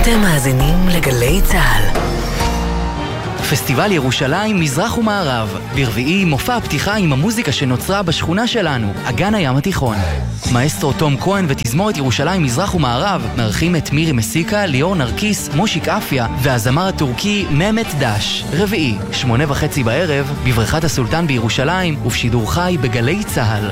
אתם מאזינים לגלי צהל. פסטיבל ירושלים מזרח ומערב. ברביעי מופע הפתיחה עם המוזיקה שנוצרה בשכונה שלנו, אגן הים התיכון. מאסטרו תום כהן ותזמורת ירושלים מזרח ומערב מארחים את מירי מסיקה, ליאור נרקיס, מושיק אפיה והזמר הטורקי ממת דש. רביעי, 8:30 בערב, בבריכת הסולטן בירושלים ובשידור חי בגלי צהל.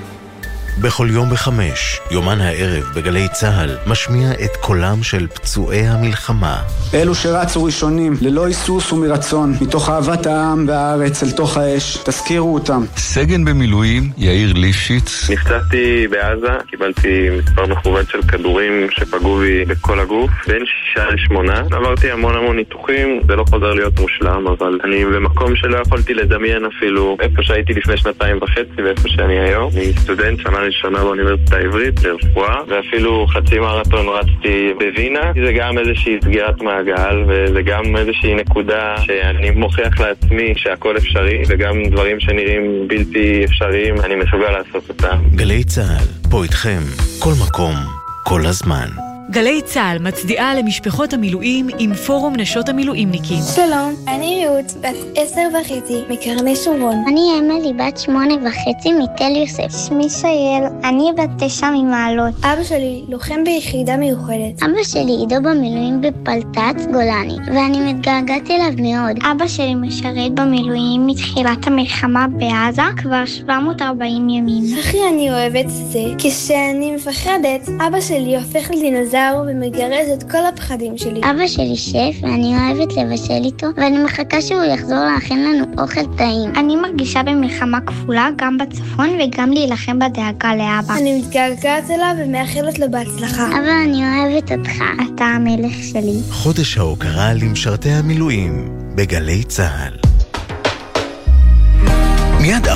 בכל יום ב5, יומן הערב בגלי צהל משמיע את קולם של פצועי המלחמה. אלו שרצו ראשונים, ללא היסוס ומרצון, מתוך אהבת העם והארץ אל תוך האש, תזכירו אותם. סגן במילואים, יאיר ליפשיץ. נפצעתי בעזה, קיבלתי מספר מכוון של כדורים שפגעו בי בכל הגוף, בין 6 ל8. עברתי המון ניתוחים, זה לא חוזר להיות מושלם, אבל אני במקום שלא יכולתי לדמיין אפילו איפה שהייתי לפני 2.5 ואיפה שאני היום. אני סטודנט שנה ראשונה באוניברסיטה העברית לרפואה, ואפילו חצי מרתון רצתי בווינה. זה גם איזושהי סגירת מעגל, וזה גם איזושהי נקודה שאני מוכיח לעצמי שהכל אפשרי, וגם דברים שנראים בלתי אפשריים אני מסוגל לעשות אותם. גלי צהל, פה איתכם, כל מקום, כל הזמן. גלי צהל מצדיעה למשפחות המילואים עם פורום נשות המילואימניקים. שלום, אני רות, בת 10.5 מקרני שומרון. אני אמילי, בת 8.5 מתל יוסף. שמי שייל, אני בת 9 ממעלות. אבא שלי לוחם ביחידה מיוחדת. אבא שלי עידו במילואים בפלטץ גולני, ואני מתגעגעת אליו מאוד. אבא שלי משרת במילואים מתחילת המלחמה בעזה כבר 740 ימים. הכי אני אוהבת זה, כשאני מפחדת, אבא שלי הופך לדינוזאור ומגרז את כל הפחדים שלי. אבא שלי שף ואני אוהבת לבשל איתו, ואני מחכה שהוא יחזור להכין לנו אוכל טעים. אני מרגישה במלחמה כפולה גם בצפון וגם להילחם בדאגה לאבא. אני מתגעגעת אליו ומאחלת לו בהצלחה. אבא, אני אוהבת אותך. אתה המלך שלי. חודש ההוקרה למשרתי המילואים בגלי צהל. מיד